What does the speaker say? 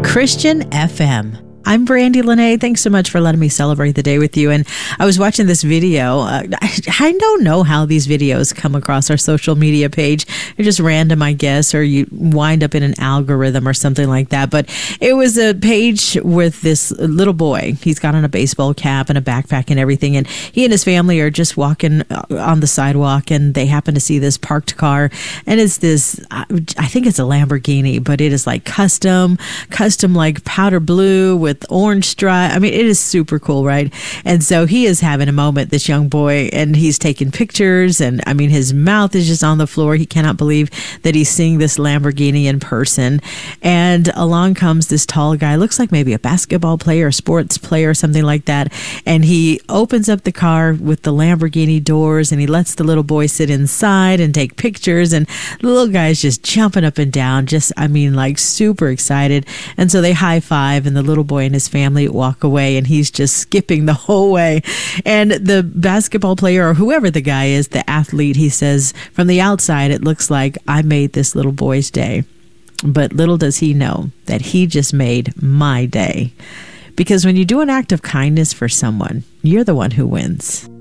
Christian FM. I'm Brandy Lene. Thanks so much for letting me celebrate the day with you. And I was watching this video. I don't know how these videos come across our social media page. They're just random, I guess, or you wind up in an algorithm or something like that. But it was a page with this little boy. He's got on a baseball cap and a backpack and everything. And he and his family are just walking on the sidewalk, and they happen to see this parked car. And it's this, I think it's a Lamborghini, but it is like custom like powder blue with orange stripe. I mean, it is super cool, right? And so he is having a moment, this young boy, and he's taking pictures, and I mean, his mouth is just on the floor. He cannot believe that he's seeing this Lamborghini in person. And along comes this tall guy, looks like maybe a basketball player, a sports player, something like that. And he opens up the car with the Lamborghini doors, and he lets the little boy sit inside and take pictures. And the little guy's just jumping up and down, just, I mean, like super excited. And so they high five, and the little boy and his family walk away, and he's just skipping the whole way. And the basketball player, or whoever the guy is, the athlete, he says, from the outside, it looks like I made this little boy's day. But little does he know that he just made my day. Because when you do an act of kindness for someone, you're the one who wins.